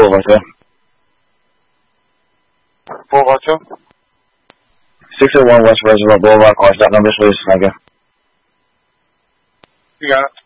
Boulevard, sir. Boulevard 2? 601 West Reservoir Boulevard, car stop numbers, please. Thank you. You got it.